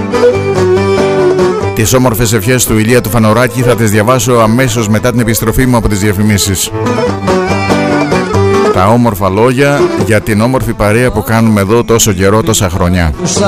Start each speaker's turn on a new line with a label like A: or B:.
A: Τις όμορφες ευχές του Ηλία του Φανοράκη θα τις διαβάσω αμέσως μετά την επιστροφή μου από τις διαφημίσεις. Τα όμορφα λόγια για την όμορφη παρέα που κάνουμε εδώ τόσο καιρό, τόσα χρόνια.